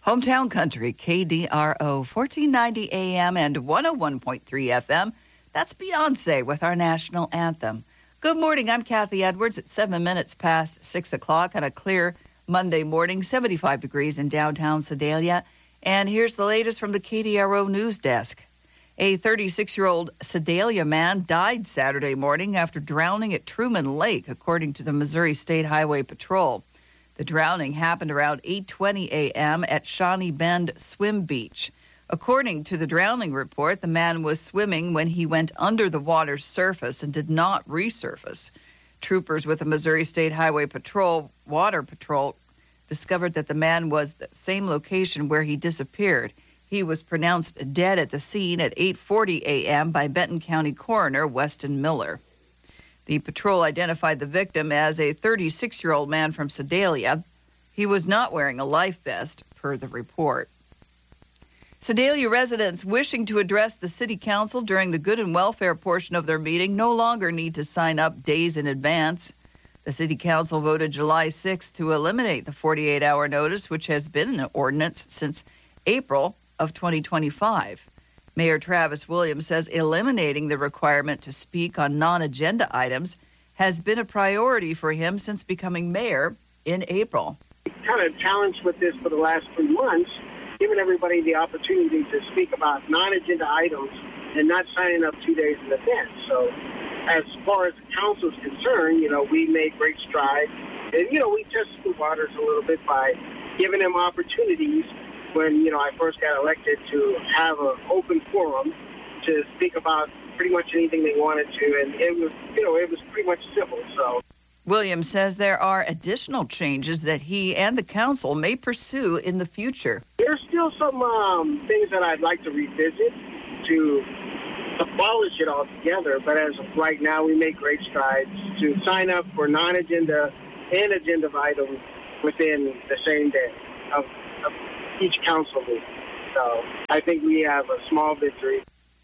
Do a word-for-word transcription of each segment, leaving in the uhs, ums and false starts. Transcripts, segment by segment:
Hometown Country, K D R O, fourteen ninety A M and one oh one point three F M. That's Beyonce with our national anthem. Good morning, I'm Kathy Edwards at seven minutes past six o'clock on a clear Monday morning, seventy-five degrees in downtown Sedalia. And here's the latest from the K D R O news desk. A thirty-six-year-old Sedalia man died Saturday morning after drowning at Truman Lake, according to the Missouri State Highway Patrol. The drowning happened around eight twenty A M at Shawnee Bend Swim Beach. According to the drowning report, the man was swimming when he went under the water's surface and did not resurface. Troopers with the Missouri State Highway Patrol, Water Patrol, discovered that the man was the same location where he disappeared. He was pronounced dead at the scene at eight forty A M by Benton County Coroner Weston Miller. The patrol identified the victim as a thirty-six-year-old man from Sedalia. He was not wearing a life vest, per the report. Sedalia residents wishing to address the city council during the good and welfare portion of their meeting no longer need to sign up days in advance. The city council voted July sixth to eliminate the forty-eight hour notice, which has been an ordinance since April of twenty twenty-five. Mayor Travis Williams says eliminating the requirement to speak on non-agenda items has been a priority for him since becoming mayor in April. Kind of challenged with this for the last three months, giving everybody the opportunity to speak about non-agenda items and not signing up two days in advance. So as far as the council is concerned, you know, we made great strides. And, you know, we tested the waters a little bit by giving them opportunities when, you know, I first got elected to have an open forum to speak about pretty much anything they wanted to. And it was, you know, it was pretty much civil. So Williams says there are additional changes that he and the council may pursue in the future. There's still some um, things that I'd like to revisit to abolish it altogether. But as of right now, we make great strides to sign up for non-agenda and agenda items within the same day of, of each council meeting. So I think we have a small victory.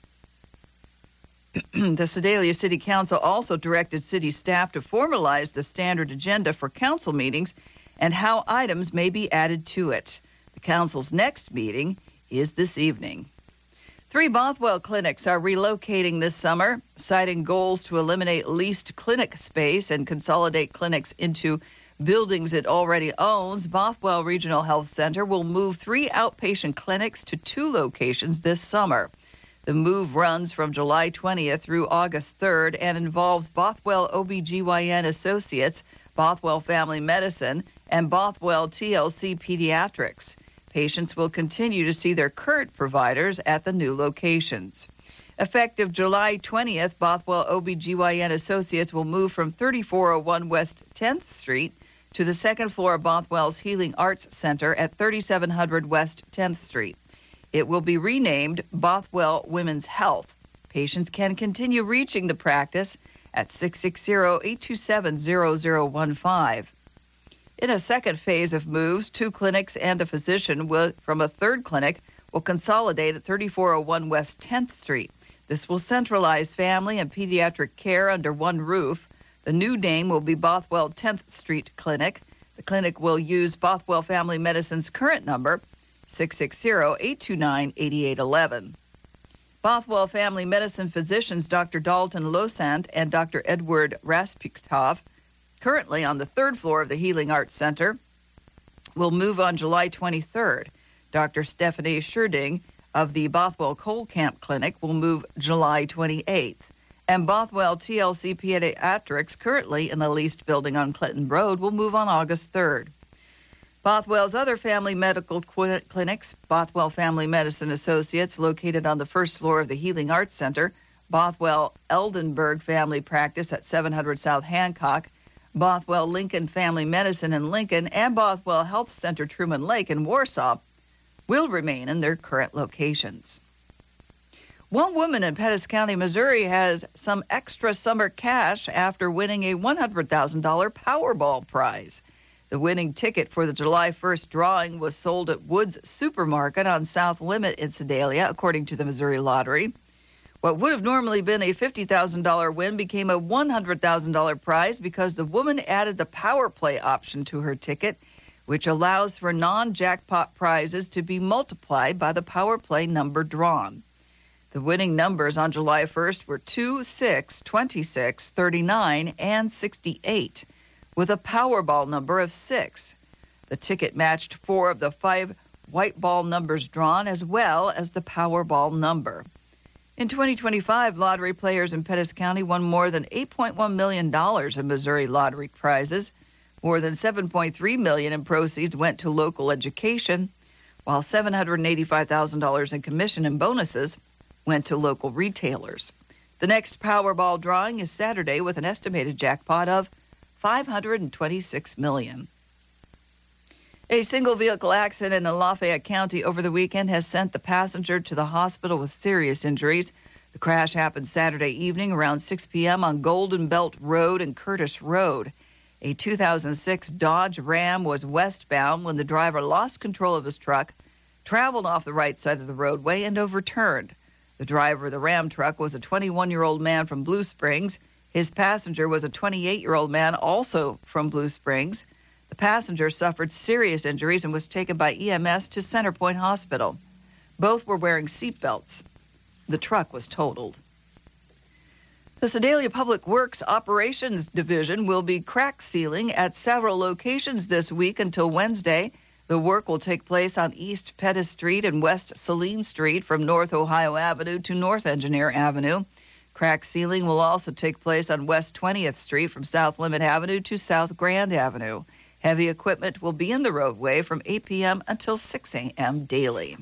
The Sedalia City Council also directed city staff to formalize the standard agenda for council meetings and how items may be added to it. The council's next meeting is this evening. Three Bothwell clinics are relocating this summer, citing goals to eliminate leased clinic space and consolidate clinics into buildings it already owns. Bothwell Regional Health Center will move three outpatient clinics to two locations this summer. The move runs from July twentieth through August third and involves Bothwell O B G Y N Associates, Bothwell Family Medicine, and Bothwell T L C Pediatrics. Patients will continue to see their current providers at the new locations. Effective July twentieth, Bothwell O B G Y N Associates will move from thirty-four oh one West tenth Street to the second floor of Bothwell's Healing Arts Center at thirty-seven hundred West tenth Street. It will be renamed Bothwell Women's Health. Patients can continue reaching the practice at six six zero, eight two seven, zero zero one five. In a second phase of moves, two clinics and a physician will, from a third clinic will consolidate at thirty-four oh one West tenth Street. This will centralize family and pediatric care under one roof. The new name will be Bothwell tenth Street Clinic. The clinic will use Bothwell Family Medicine's current number, six six zero, eight two nine, eight eight one one. Bothwell Family Medicine physicians Doctor Dalton Losant and Doctor Edward Rasputov, currently on the third floor of the Healing Arts Center, will move on July twenty-third. Doctor Stephanie Scherding of the Bothwell Cole Camp Clinic will move July twenty-eighth. And Bothwell T L C Pediatrics, currently in the leased building on Clinton Road, will move on August third. Bothwell's other family medical qu- clinics, Bothwell Family Medicine Associates, located on the first floor of the Healing Arts Center, Bothwell Eldenberg Family Practice at seven hundred South Hancock, Bothwell Lincoln Family Medicine in Lincoln, and Bothwell Health Center Truman Lake in Warsaw, will remain in their current locations. One woman in Pettis County, Missouri, has some extra summer cash after winning a one hundred thousand dollars Powerball prize. The winning ticket for the July first drawing was sold at Woods Supermarket on South Limit in Sedalia, according to the Missouri Lottery. What would have normally been a fifty thousand dollars win became a one hundred thousand dollars prize because the woman added the power play option to her ticket, which allows for non-jackpot prizes to be multiplied by the power play number drawn. The winning numbers on July first were two, six, twenty-six, thirty-nine, and sixty-eight, with a Powerball number of six. The ticket matched four of the five white ball numbers drawn, as well as the Powerball number. In twenty twenty-five, lottery players in Pettis County won more than eight point one million dollars in Missouri lottery prizes. More than seven point three million dollars in proceeds went to local education, while seven hundred eighty-five thousand dollars in commission and bonuses went to local retailers. The next Powerball drawing is Saturday with an estimated jackpot of five hundred twenty-six million dollars. A single vehicle accident in Lafayette County over the weekend has sent the passenger to the hospital with serious injuries. The crash happened Saturday evening around six p.m. on Golden Belt Road and Curtis Road. A two thousand six Dodge Ram was westbound when the driver lost control of his truck, traveled off the right side of the roadway, and overturned. The driver of the Ram truck was a twenty-one-year-old man from Blue Springs. His passenger was a twenty-eight-year-old man also from Blue Springs. The passenger suffered serious injuries and was taken by E M S to Centerpoint Hospital. Both were wearing seatbelts. The truck was totaled. The Sedalia Public Works Operations Division will be crack sealing at several locations this week until Wednesday. The work will take place on East Pettis Street and West Saline Street from North Ohio Avenue to North Engineer Avenue. Crack sealing will also take place on West twentieth Street from South Limit Avenue to South Grand Avenue. Heavy equipment will be in the roadway from eight p.m. until six a.m. daily.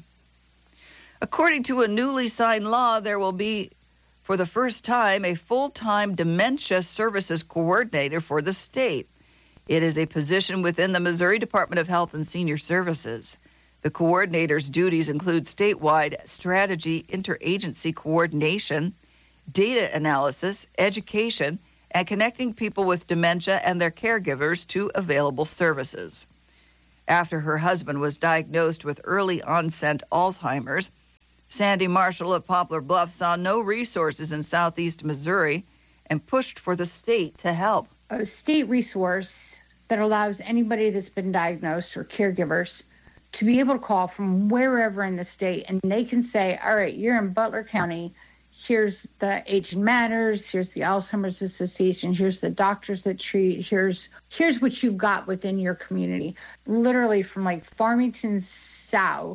According to a newly signed law, there will be, for the first time, a full-time dementia services coordinator for the state. It is a position within the Missouri Department of Health and Senior Services. The coordinator's duties include statewide strategy, interagency coordination, data analysis, education, and connecting people with dementia and their caregivers to available services. After her husband was diagnosed with early onset Alzheimer's, Sandy Marshall of Poplar Bluff saw no resources in southeast Missouri and pushed for the state to help. A state resource that allows anybody that's been diagnosed or caregivers to be able to call from wherever in the state, and they can say, all right, you're in Butler County, here's the Aging Matters, here's the Alzheimer's Association, here's the doctors that treat, here's here's what you've got within your community. Literally from like Farmington South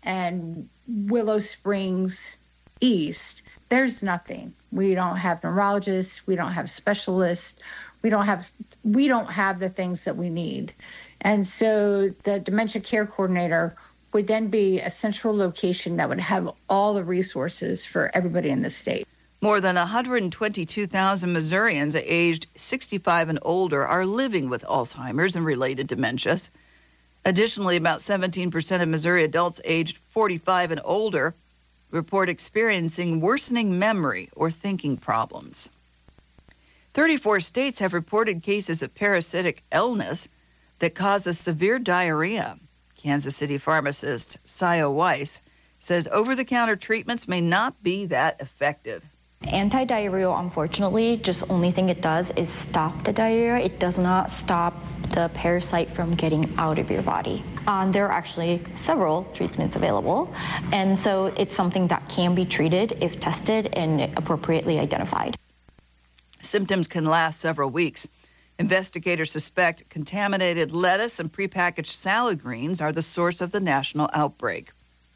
and Willow Springs East, there's nothing. We don't have neurologists, we don't have specialists, we don't have we don't have the things that we need. And so the dementia care coordinator would then be a central location that would have all the resources for everybody in the state. More than one hundred twenty-two thousand Missourians aged sixty-five and older are living with Alzheimer's and related dementias. Additionally, about seventeen percent of Missouri adults aged forty-five and older report experiencing worsening memory or thinking problems. thirty-four states have reported cases of parasitic illness that causes severe diarrhea. Kansas City pharmacist Sio Weiss says over-the-counter treatments may not be that effective. Anti-diarrheal, unfortunately, just only thing it does is stop the diarrhea. It does not stop the parasite from getting out of your body. Um, there are actually several treatments available, and so it's something that can be treated if tested and appropriately identified. Symptoms can last several weeks. Investigators suspect contaminated lettuce and prepackaged salad greens are the source of the national outbreak.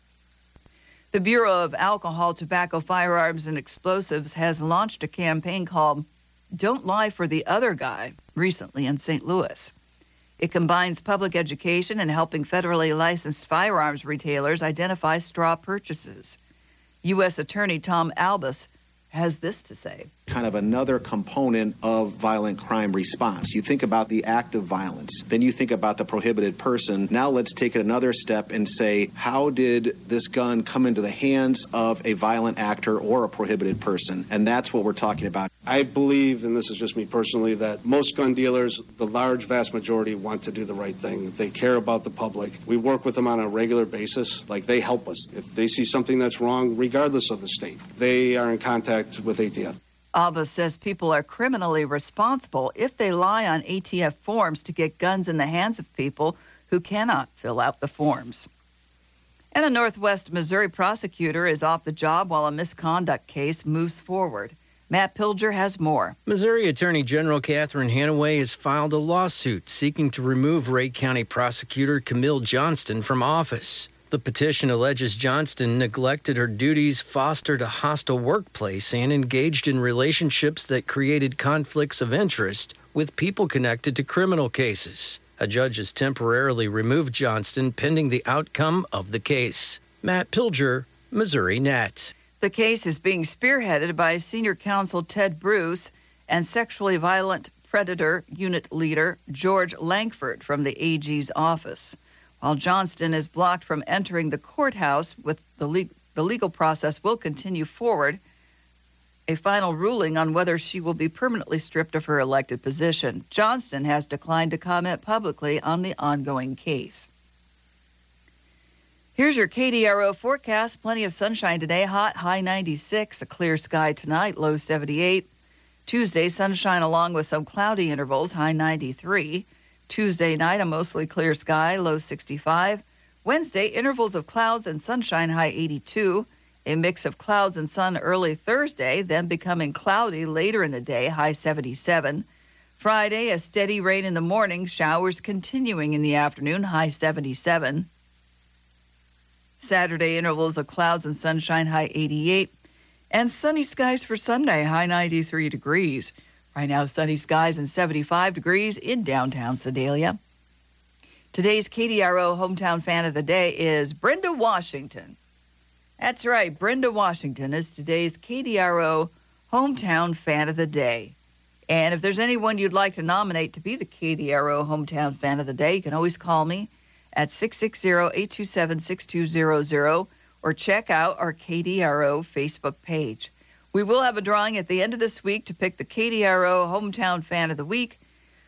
The Bureau of Alcohol, Tobacco, Firearms, and Explosives has launched a campaign called Don't Lie for the Other Guy recently in Saint Louis. It combines public education and helping federally licensed firearms retailers identify straw purchases. U S Attorney Tom Albus has this to say. Kind of another component of violent crime response. You think about the act of violence, then you think about the prohibited person. Now let's take it another step and say, how did this gun come into the hands of a violent actor or a prohibited person? And that's what we're talking about. I believe, and this is just me personally, that most gun dealers, the large vast majority, want to do the right thing. They care about the public. We work with them on a regular basis. Like, they help us. If they see something that's wrong, regardless of the state, they are in contact with A T F. Alba says people are criminally responsible if they lie on A T F forms to get guns in the hands of people who cannot fill out the forms. And a Northwest Missouri prosecutor is off the job while a misconduct case moves forward. Matt Pilger has more. Missouri Attorney General Catherine Hanaway has filed a lawsuit seeking to remove Ray County Prosecutor Camille Johnston from office. The petition alleges Johnston neglected her duties, fostered a hostile workplace, and engaged in relationships that created conflicts of interest with people connected to criminal cases. A judge has temporarily removed Johnston pending the outcome of the case. Matt Pilger, Missouri Net. The case is being spearheaded by senior counsel Ted Bruce and sexually violent predator unit leader George Langford from the A G's office. While Johnston is blocked from entering the courthouse, with the, le- the legal process will continue forward. A final ruling on whether she will be permanently stripped of her elected position. Johnston has declined to comment publicly on the ongoing case. Here's your K D R O forecast. Plenty of sunshine today. Hot, high ninety-six. A clear sky tonight, low seventy-eight. Tuesday, sunshine along with some cloudy intervals, high ninety-three. Tuesday night, a mostly clear sky, low sixty-five. Wednesday, intervals of clouds and sunshine, high eighty-two. A mix of clouds and sun early Thursday, then becoming cloudy later in the day, high seventy-seven. Friday, a steady rain in the morning, showers continuing in the afternoon, high seventy-seven. Saturday, intervals of clouds and sunshine, high eighty-eight. And sunny skies for Sunday, high ninety-three degrees. Right now, sunny skies and seventy-five degrees in downtown Sedalia. Today's K D R O Hometown Fan of the Day is Brenda Washington. That's right, Brenda Washington is today's K D R O Hometown Fan of the Day. And if there's anyone you'd like to nominate to be the K D R O Hometown Fan of the Day, you can always call me at six six zero, eight two seven, six two zero zero or check out our K D R O Facebook page. We will have a drawing at the end of this week to pick the K D R O Hometown Fan of the Week.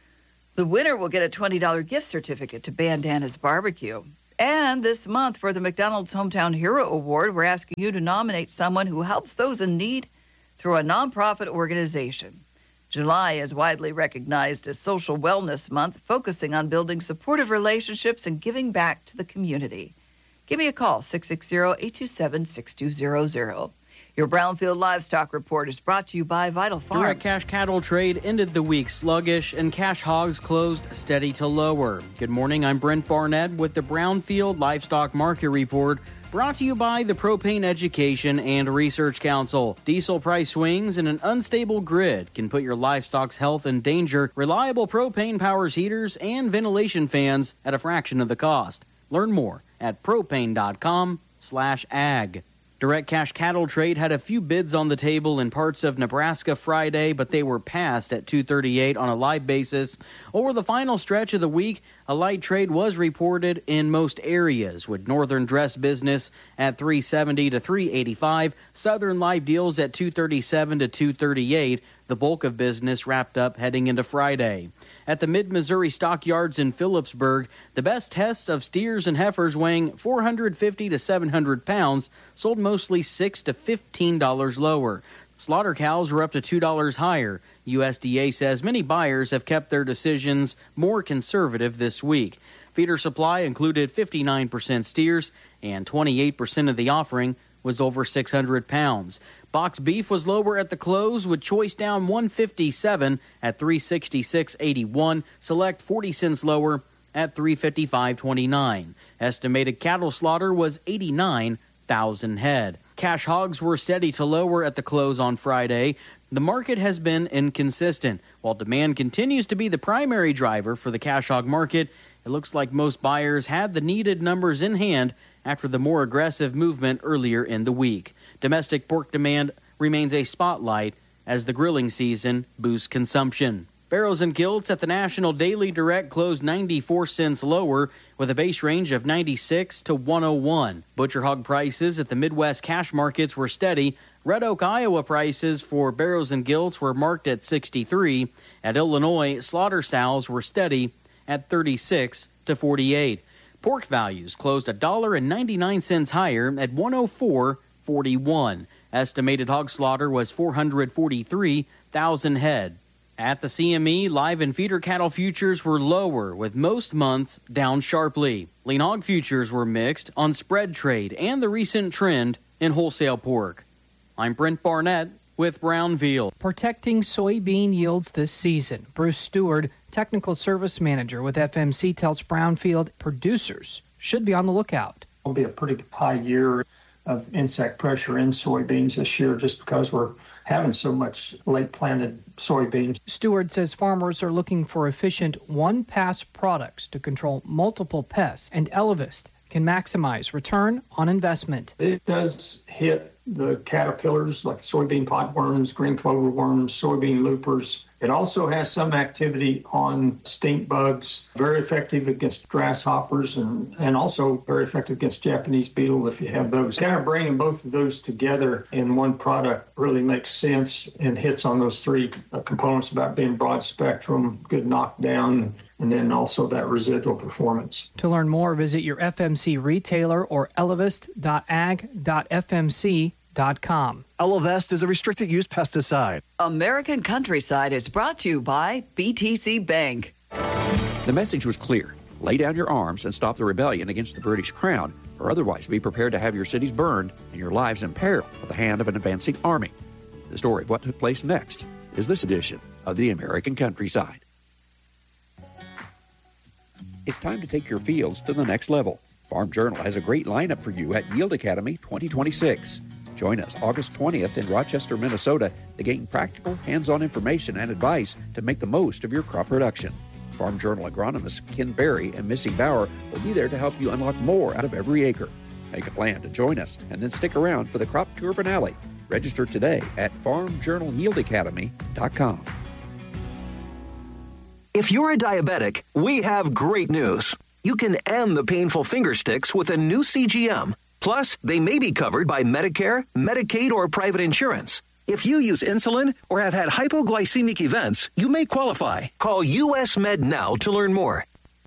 The winner will get a twenty dollars gift certificate to Bandana's Barbecue. And this month, for the McDonald's Hometown Hero Award, we're asking you to nominate someone who helps those in need through a nonprofit organization. July is widely recognized as Social Wellness Month, focusing on building supportive relationships and giving back to the community. Give me a call, six six zero, eight two seven, six two zero zero. Your Brownfield Livestock Report is brought to you by Vital Farms. Direct cash cattle trade ended the week sluggish, and cash hogs closed steady to lower. Good morning, I'm Brent Barnett with the Brownfield Livestock Market Report, brought to you by the Propane Education and Research Council. Diesel price swings and an unstable grid can put your livestock's health in danger. Reliable propane powers heaters and ventilation fans at a fraction of the cost. Learn more at propane.com slash ag. Direct cash cattle trade had a few bids on the table in parts of Nebraska Friday, but they were passed at two thirty-eight on a live basis. Over the final stretch of the week, a light trade was reported in most areas, with northern dress business at three seventy to three eighty-five, southern live deals at two thirty-seven to two thirty-eight. The bulk of business wrapped up heading into Friday. At the Mid-Missouri Stockyards in Phillipsburg, the best tests of steers and heifers weighing four hundred fifty to seven hundred pounds sold mostly six to fifteen dollars lower. Slaughter cows were up to two dollars higher. U S D A says many buyers have kept their decisions more conservative this week. Feeder supply included fifty-nine percent steers, and twenty-eight percent of the offering was over six hundred pounds. Box beef was lower at the close, with choice down one fifty-seven at three sixty-six eighty-one. Select forty cents lower at three fifty-five twenty-nine. Estimated cattle slaughter was eighty-nine thousand head. Cash hogs were steady to lower at the close on Friday. The market has been inconsistent. While demand continues to be the primary driver for the cash hog market, it looks like most buyers had the needed numbers in hand after the more aggressive movement earlier in the week. Domestic pork demand remains a spotlight as the grilling season boosts consumption. Barrows and Gilts at the National Daily Direct closed ninety-four cents lower with a base range of ninety-six to one oh one. Butcher hog prices at the Midwest cash markets were steady. Red Oak, Iowa prices for Barrows and Gilts were marked at sixty-three. At Illinois, slaughter sows were steady at thirty-six to forty-eight. Pork values closed one dollar and ninety-nine cents higher at one oh four forty-one. Estimated hog slaughter was four hundred forty-three thousand head. At the C M E, live and feeder cattle futures were lower, with most months down sharply. Lean hog futures were mixed on spread trade and the recent trend in wholesale pork. I'm Brent Barnett with Brownfield. Protecting soybean yields this season. Bruce Stewart, Technical Service Manager with F M C, tells Brownfield producers should be on the lookout. It'll be a pretty high year of insect pressure in soybeans this year just because we're having so much late planted soybeans. Stewart says farmers are looking for efficient one-pass products to control multiple pests, and Elevest can maximize return on investment. It does hit the caterpillars like soybean potworms, green clover worms, soybean loopers. It also has some activity on stink bugs, very effective against grasshoppers, and, and also very effective against Japanese beetle if you have those. Kind of bringing both of those together in one product really makes sense and hits on those three uh, components about being broad spectrum, good knockdown, and then also that residual performance. To learn more, visit your F M C retailer or elevest dot ag dot f m c dot com. Elevest is a restricted use pesticide. American Countryside is brought to you by B T C Bank. The message was clear. Lay down your arms and stop the rebellion against the British Crown, or otherwise be prepared to have your cities burned and your lives in peril at the hand of an advancing army. The story of what took place next is this edition of the American Countryside. It's time to take your fields to the next level. Farm Journal has a great lineup for you at Yield Academy twenty twenty-six. Join us August twentieth in Rochester, Minnesota to gain practical, hands-on information and advice to make the most of your crop production. Farm Journal agronomists Ken Berry and Missy Bauer will be there to help you unlock more out of every acre. Make a plan to join us and then stick around for the crop tour finale. Register today at farm journal yield academy dot com. If you're a diabetic, we have great news. You can end the painful finger sticks with a new C G M. Plus, they may be covered by Medicare, Medicaid, or private insurance. If you use insulin or have had hypoglycemic events, you may qualify. Call U S Med now to learn more.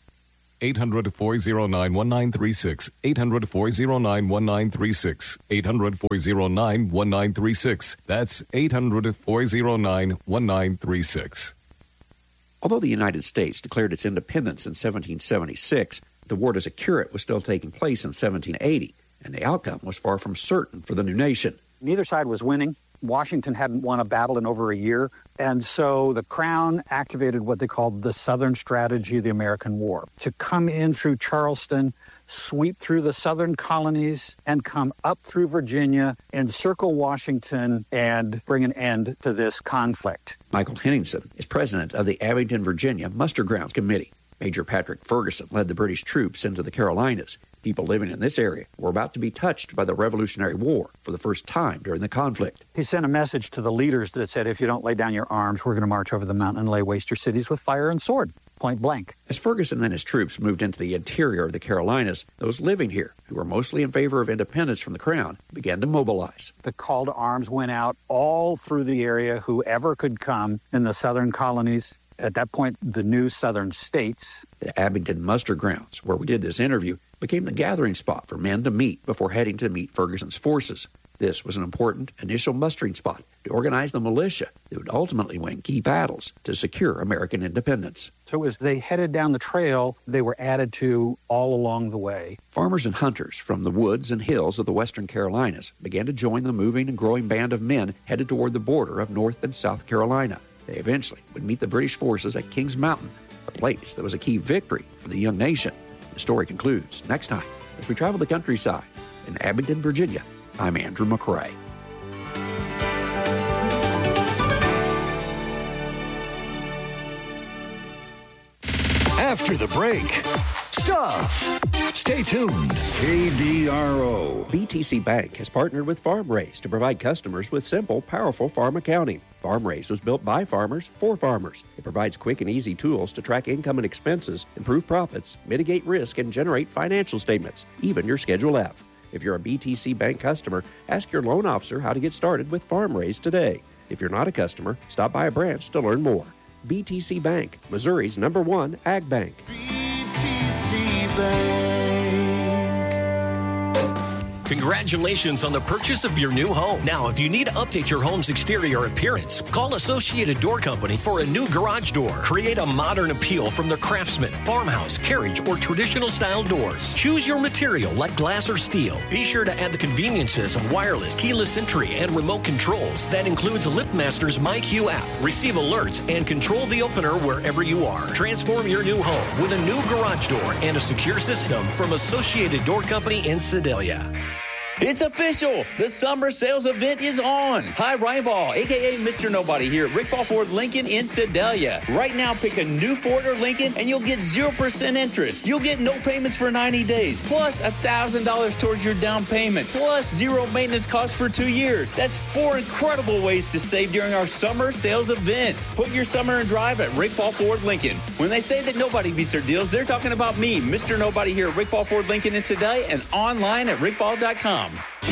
eight hundred, four oh nine, one nine three six. eight hundred, four oh nine, one nine three six. eight hundred, four oh nine, one nine three six. That's eight hundred, four oh nine, one nine three six. Although the United States declared its independence in seventeen seventy-six, the war to secure it was still taking place in seventeen eighty, and the outcome was far from certain for the new nation. Neither side was winning. Washington hadn't won a battle in over a year, and so the Crown activated what they called the Southern Strategy of the American War, to come in through Charleston, sweep through the southern colonies, and come up through Virginia, encircle Washington, and bring an end to this conflict. Michael Henningsen is president of the Abingdon, Virginia Muster Grounds Committee. Major Patrick Ferguson led the British troops into the Carolinas. People living in this area were about to be touched by the Revolutionary War for the first time during the conflict. He sent a message to the leaders that said, if you don't lay down your arms, we're going to march over the mountain and lay waste your cities with fire and sword, point blank. As Ferguson and his troops moved into the interior of the Carolinas, those living here, who were mostly in favor of independence from the Crown, began to mobilize. The call to arms went out all through the area, whoever could come in the southern colonies. At that point, the new southern states. The Abingdon Muster Grounds, where we did this interview, became the gathering spot for men to meet before heading to meet Ferguson's forces. This was an important initial mustering spot to organize the militia that would ultimately win key battles to secure American independence. So as they headed down the trail, they were added to all along the way. Farmers and hunters from the woods and hills of the western Carolinas began to join the moving and growing band of men headed toward the border of North and South Carolina. They eventually would meet the British forces at Kings Mountain, a place that was a key victory for the young nation. The story concludes next time as we travel the countryside in Abingdon, Virginia. I'm Andrew McCrae. After the break, stuff. Stay tuned. K D R O. B T C Bank has partnered with FarmRaise to provide customers with simple, powerful farm accounting. FarmRaise was built by farmers for farmers. It provides quick and easy tools to track income and expenses, improve profits, mitigate risk, and generate financial statements, even your Schedule F. If you're a B T C Bank customer, ask your loan officer how to get started with FarmRaise today. If you're not a customer, stop by a branch to learn more. B T C Bank, Missouri's number one ag bank. B T C Bank. Congratulations on the purchase of your new home. Now, if you need to update your home's exterior appearance, call Associated Door Company for a new garage door. Create a modern appeal from their Craftsman, farmhouse, carriage, or traditional style doors. Choose your material like glass or steel. Be sure to add the conveniences of wireless, keyless entry, and remote controls. That includes LiftMaster's MyQ app. Receive alerts and control the opener wherever you are. Transform your new home with a new garage door and a secure system from Associated Door Company in Sedalia. It's official. The summer sales event is on. Hi, Ryan Ball, a k a. Mister Nobody here at Rick Ball Ford Lincoln in Sedalia. Right now, pick a new Ford or Lincoln and you'll get zero percent interest. You'll get no payments for ninety days, plus one thousand dollars towards your down payment, plus zero maintenance costs for two years. That's four incredible ways to save during our summer sales event. Put your summer in drive at Rick Ball Ford Lincoln. When they say that nobody beats their deals, they're talking about me, Mister Nobody here at Rick Ball Ford Lincoln in Sedalia, and online at rick ball dot com.